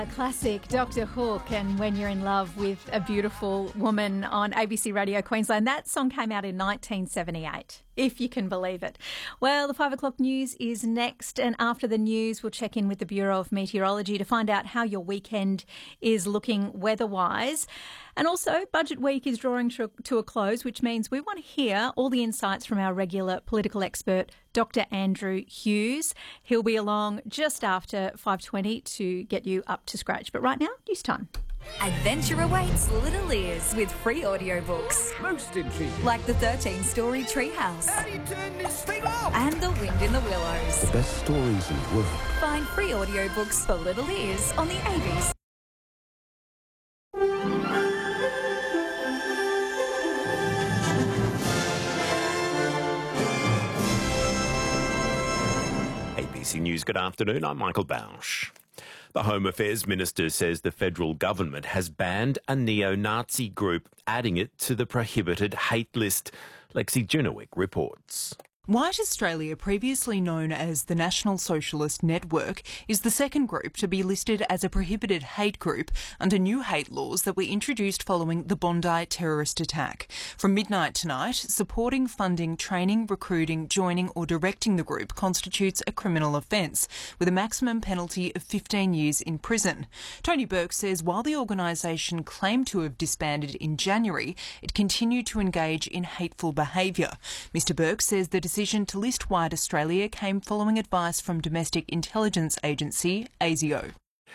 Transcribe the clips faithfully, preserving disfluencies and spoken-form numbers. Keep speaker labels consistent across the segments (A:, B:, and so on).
A: A classic, Doctor Hook, and When You're in Love with a Beautiful Woman on A B C Radio Queensland. That song came out in nineteen seventy-eight, if you can believe it. Well, the five o'clock news is next, and after the news, we'll check in with the Bureau of Meteorology to find out how your weekend is looking weather-wise. And also, Budget Week is drawing to a close, which means we want to hear all the insights from our regular political expert, Doctor Andrew Hughes. He'll be along just after five twenty to get you up to scratch. But right now, news time.
B: Adventure awaits Little Ears with free audiobooks.
C: Most intriguing.
B: Like the thirteen-story Treehouse.
C: How do you turn this thing off?
B: And The Wind in the Willows.
D: The best stories in the world.
B: Find free audiobooks for Little Ears on the A B C.
E: A B C News, good afternoon. I'm Michael Bausch. The Home Affairs Minister says the federal government has banned a neo-Nazi group, adding it to the prohibited hate list. Lexi Junowick reports.
F: White Australia, previously known as the National Socialist Network, is the second group to be listed as a prohibited hate group under new hate laws that were introduced following the Bondi terrorist attack. From midnight tonight, supporting, funding, training, recruiting, joining or directing the group constitutes a criminal offence, with a maximum penalty of fifteen years in prison. Tony Burke says while the organisation claimed to have disbanded in January, it continued to engage in hateful behaviour. Mister Burke says the decision to list White Australia came following advice from domestic intelligence agency A S I O.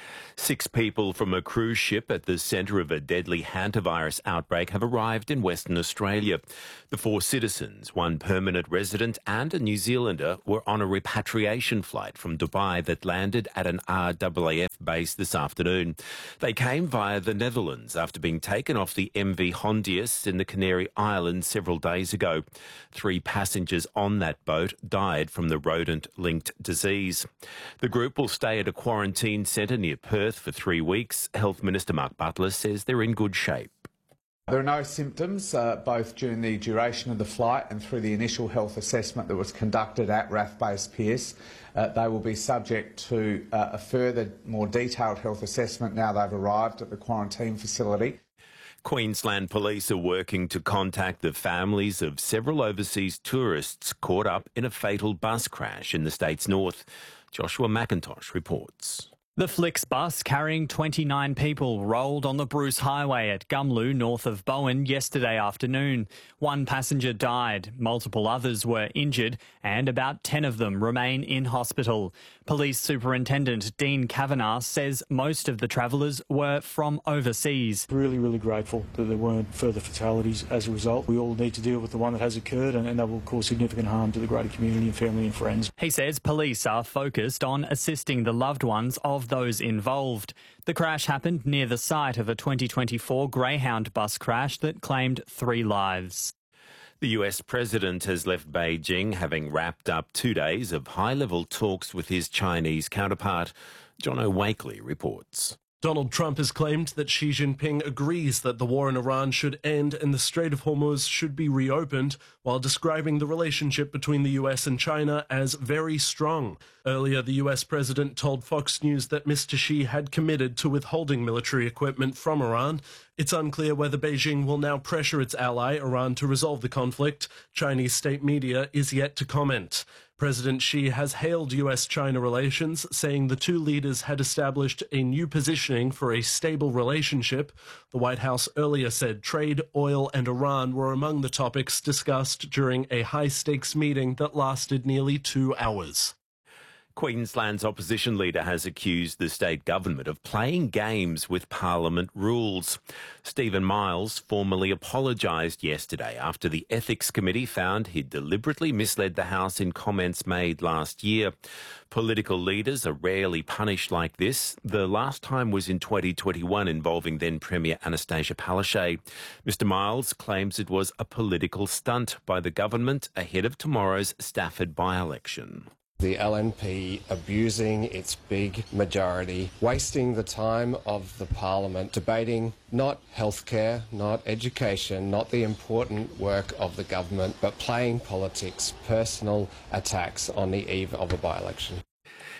E: Six people from a cruise ship at the centre of a deadly hantavirus outbreak have arrived in Western Australia. The four citizens, one permanent resident and a New Zealander, were on a repatriation flight from Dubai that landed at an R A A F base this afternoon. They came via the Netherlands after being taken off the M V Hondius in the Canary Islands several days ago. Three passengers on that boat died from the rodent-linked disease. The group will stay at a quarantine centre near Perth for three weeks. Health Minister Mark Butler says they're in good shape.
G: There are no symptoms, uh, both during the duration of the flight and through the initial health assessment that was conducted at R A A F Base Pearce. Uh, they will be subject to uh, a further, more detailed health assessment now they've arrived at the quarantine facility.
E: Queensland Police are working to contact the families of several overseas tourists caught up in a fatal bus crash in the state's north. Joshua McIntosh reports.
H: The Flixbus carrying twenty-nine people rolled on the Bruce Highway at Gumlu, north of Bowen, yesterday afternoon. One passenger died, multiple others were injured, and about ten of them remain in hospital. Police Superintendent Dean Kavanagh says most of the travellers were from overseas.
I: Really, really grateful that there weren't further fatalities as a result. We all need to deal with the one that has occurred, and, and that will cause significant harm to the greater community and family and friends.
H: He says police are focused on assisting the loved ones of those involved. The crash happened near the site of a twenty twenty-four Greyhound bus crash that claimed three lives.
E: The U S president has left Beijing, having wrapped up two days of high-level talks with his Chinese counterpart. John O'Wakely reports.
J: Donald Trump has claimed that Xi Jinping agrees that the war in Iran should end and the Strait of Hormuz should be reopened, while describing the relationship between the U S and China as very strong. Earlier, the U S president told Fox News that Mister Xi had committed to withholding military equipment from Iran. It's unclear whether Beijing will now pressure its ally, Iran, to resolve the conflict. Chinese state media is yet to comment. President Xi has hailed U S China relations, saying the two leaders had established a new positioning for a stable relationship. The White House earlier said trade, oil and Iran were among the topics discussed during a high-stakes meeting that lasted nearly two hours.
E: Queensland's opposition leader has accused the state government of playing games with Parliament rules. Stephen Miles formally apologised yesterday after the Ethics Committee found he'd deliberately misled the House in comments made last year. Political leaders are rarely punished like this. The last time was in twenty twenty-one, involving then Premier Anastasia Palaszczuk. Mister Miles claims it was a political stunt by the government ahead of tomorrow's Stafford by-election.
K: The L N P abusing its big majority, wasting the time of the Parliament, debating not healthcare, not education, not the important work of the government, but playing politics, personal attacks on the eve of a by-election.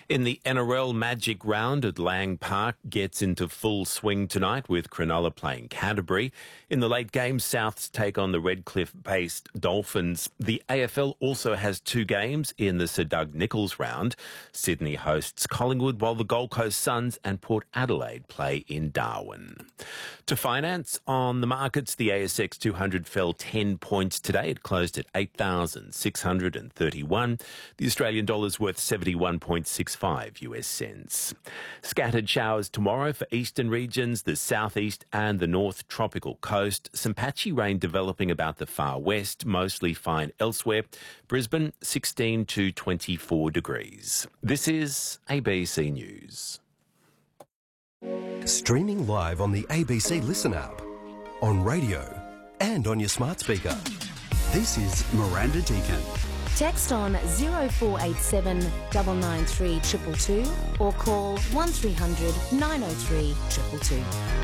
E: In the N R L Magic Round at Lang Park gets into full swing tonight with Cronulla playing Canterbury. In the late game, Souths take on the Redcliffe-based Dolphins. The A F L also has two games in the Sir Doug Nicholls round. Sydney hosts Collingwood while the Gold Coast Suns and Port Adelaide play in Darwin. To finance, on the markets, the A S X two hundred fell ten points today. It closed at eight thousand six hundred thirty-one. The Australian dollar's worth seventy-one point six five U S cents. Scattered showers tomorrow for eastern regions, the southeast and the north tropical coast. Some patchy rain developing about the far west, mostly fine elsewhere. Brisbane, sixteen to twenty-four degrees. This is A B C News.
L: Streaming live on the A B C Listen app, on radio and on your smart speaker.
D: This is Miranda Deacon.
M: Text on zero four eight seven nine nine three two two two or call one three hundred nine oh three two two two.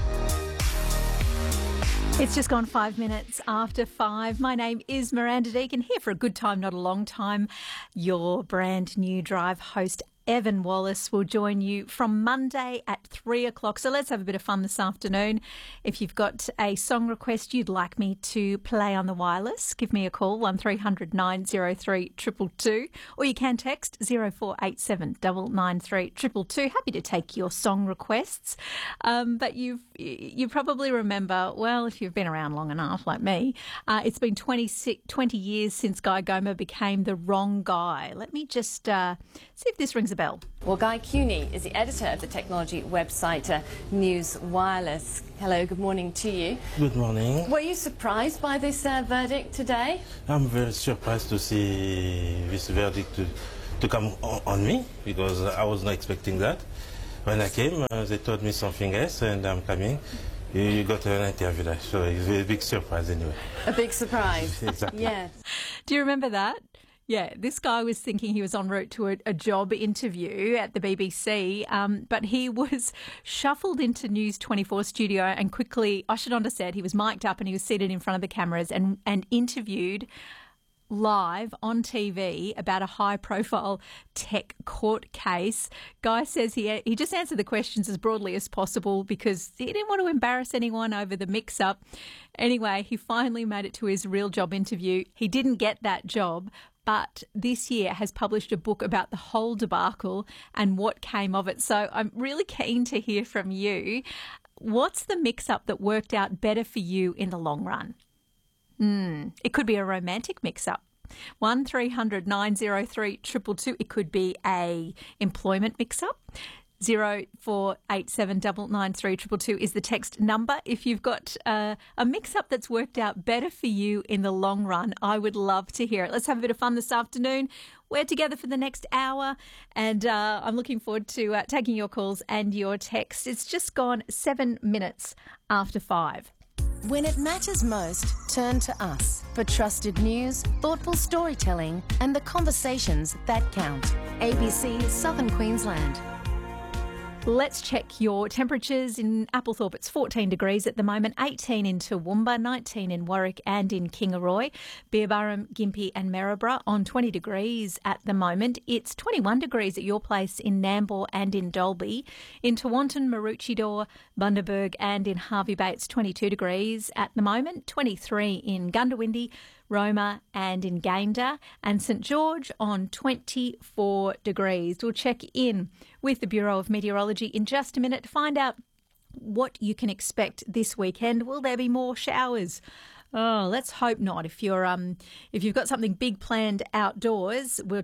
A: It's just gone five minutes after five. My name is Miranda Deacon, here for a good time, not a long time. Your brand new drive host, Evan Wallace, will join you from Monday at three o'clock. So let's have a bit of fun this afternoon. If you've got a song request you'd like me to play on the wireless, give me a call, one three hundred nine oh three two two two, or you can text zero four eight seven nine nine three two two two. Happy to take your song requests. Um, but you've, you probably remember, well, if you've been around long enough, like me, uh, it's been twenty, twenty years since Guy Goma became the wrong guy. Let me just uh, see if this rings a bell.
N: Well, Guy Cuny is the editor of the technology website uh, News Wireless. Hello, good morning to you.
O: Good morning.
N: Were you surprised by this uh, verdict today?
O: I'm very surprised to see this verdict to, to come on, on me, because I was not expecting that. When I came, uh, they told me something else, and I'm coming. You, you got an interview there, so it's a big surprise anyway.
N: A big surprise.
O: Exactly.
N: Yes.
A: Do you remember that? Yeah, this guy was thinking he was en route to a, a job interview at the B B C, um, but he was shuffled into News twenty-four studio and quickly ushered onto set. He was mic'd up and he was seated in front of the cameras and, and interviewed live on T V about a high-profile tech court case. Guy says he he just answered the questions as broadly as possible because he didn't want to embarrass anyone over the mix-up. Anyway, he finally made it to his real job interview. He didn't get that job, but this year has published a book about the whole debacle and what came of it. So I'm really keen to hear from you. What's the mix-up that worked out better for you in the long run? Mm, it could be a romantic mix-up. one three hundred nine oh three two two two. It could be a employment mix-up. zero four eight seven nine nine three two two two is the text number. If you've got uh, a mix-up that's worked out better for you in the long run, I would love to hear it. Let's have a bit of fun this afternoon. We're together for the next hour, and uh, I'm looking forward to uh, taking your calls and your texts. It's just gone seven minutes after five.
M: When it matters most, turn to us for trusted news, thoughtful storytelling, and the conversations that count. A B C Southern Queensland.
A: Let's check your temperatures. In Applethorpe, it's fourteen degrees at the moment, eighteen in Toowoomba, nineteen in Warwick and in Kingaroy. Beerburrum, Gympie and Maryborough on twenty degrees at the moment. It's twenty-one degrees at your place in Nambour and in Dalby. In Tewantin, Maroochydore, Bundaberg and in Hervey Bay, it's twenty-two degrees at the moment, twenty-three in Gundawindi, Roma and in Gayndah, and St George on twenty-four degrees. We'll check in with the Bureau of Meteorology in just a minute to find out what you can expect this weekend. Will there be more showers? Oh, let's hope not. If you're um, if you've got something big planned outdoors, we'll